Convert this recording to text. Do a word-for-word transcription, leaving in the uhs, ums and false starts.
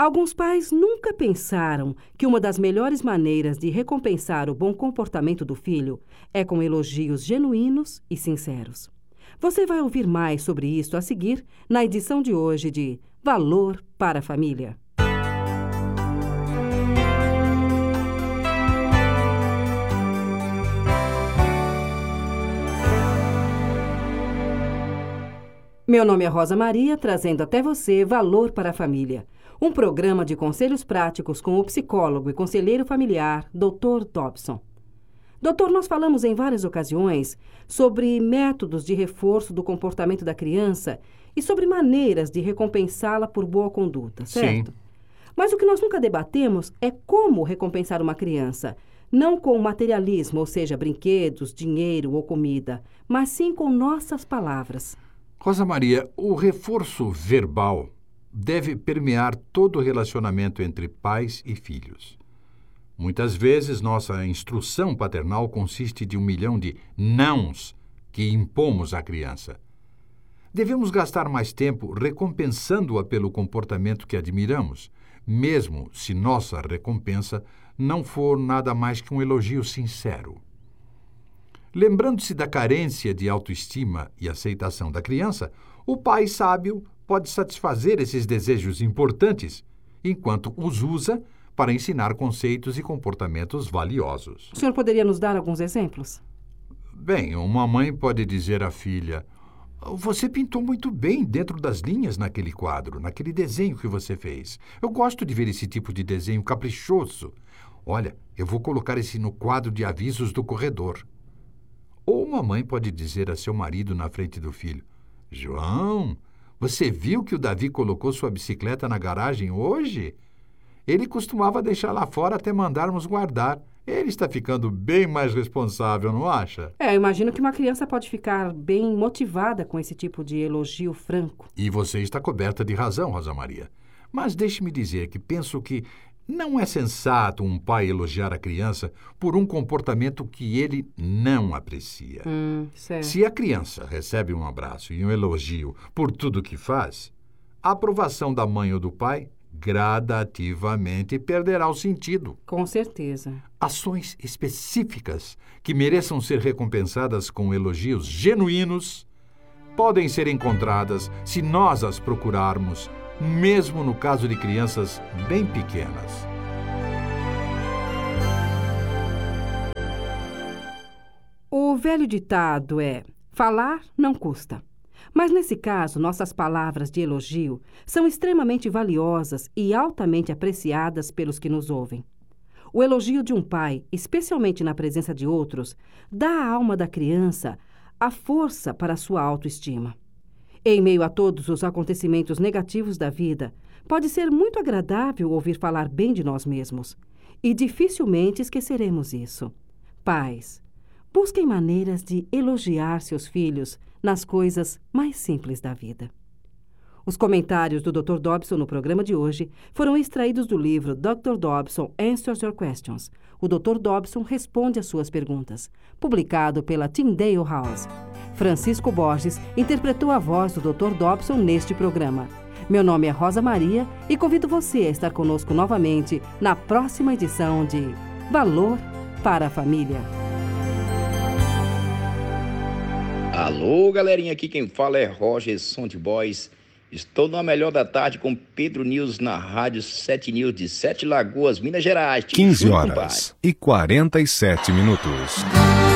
Alguns pais nunca pensaram que uma das melhores maneiras de recompensar o bom comportamento do filho é com elogios genuínos e sinceros. Você vai ouvir mais sobre isso a seguir na edição de hoje de Valor para a Família. Meu nome é Rosa Maria, trazendo até você Valor para a Família, um programa de conselhos práticos com o psicólogo e conselheiro familiar, doutor Dobson. Doutor, nós falamos em várias ocasiões sobre métodos de reforço do comportamento da criança e sobre maneiras de recompensá-la por boa conduta, certo? Sim. Mas o que nós nunca debatemos é como recompensar uma criança, não com materialismo, ou seja, brinquedos, dinheiro ou comida, mas sim com nossas palavras. Rosa Maria, o reforço verbal deve permear todo o relacionamento entre pais e filhos. Muitas vezes, nossa instrução paternal consiste de um milhão de nãos que impomos à criança. Devemos gastar mais tempo recompensando-a pelo comportamento que admiramos, mesmo se nossa recompensa não for nada mais que um elogio sincero. Lembrando-se da carência de autoestima e aceitação da criança, o pai sábio pode satisfazer esses desejos importantes, enquanto os usa para ensinar conceitos e comportamentos valiosos. O senhor poderia nos dar alguns exemplos? Bem, uma mãe pode dizer à filha: "Você pintou muito bem dentro das linhas naquele quadro, naquele desenho que você fez. Eu gosto de ver esse tipo de desenho caprichoso. Olha, eu vou colocar esse no quadro de avisos do corredor." Ou uma mãe pode dizer a seu marido na frente do filho: "João, você viu que o Davi colocou sua bicicleta na garagem hoje? Ele costumava deixar lá fora até mandarmos guardar. Ele está ficando bem mais responsável, não acha?" É, eu imagino que uma criança pode ficar bem motivada com esse tipo de elogio franco. E você está coberta de razão, Rosa Maria. Mas deixe-me dizer que penso que não é sensato um pai elogiar a criança por um comportamento que ele não aprecia. Hum, certo. Se a criança recebe um abraço e um elogio por tudo que faz, a aprovação da mãe ou do pai gradativamente perderá o sentido. Com certeza. Ações específicas que mereçam ser recompensadas com elogios genuínos podem ser encontradas se nós as procurarmos, mesmo no caso de crianças bem pequenas. O velho ditado é: falar não custa. Mas nesse caso, nossas palavras de elogio são extremamente valiosas e altamente apreciadas pelos que nos ouvem. O elogio de um pai, especialmente na presença de outros, dá à alma da criança a força para a sua autoestima. Em meio a todos os acontecimentos negativos da vida, pode ser muito agradável ouvir falar bem de nós mesmos. E dificilmente esqueceremos isso. Pais, busquem maneiras de elogiar seus filhos nas coisas mais simples da vida. Os comentários do doutor Dobson no programa de hoje foram extraídos do livro doutor Dobson Answers Your Questions. O doutor Dobson responde às suas perguntas, publicado pela Tyndale House. Francisco Borges interpretou a voz do doutor Dobson neste programa. Meu nome é Rosa Maria e convido você a estar conosco novamente na próxima edição de Valor para a Família. Alô, galerinha, aqui quem fala é Roger Sound Boys. Estou na Melhor da Tarde com Pedro News na Rádio sete News de Sete Lagoas, Minas Gerais. quinze horas e quarenta e sete minutos.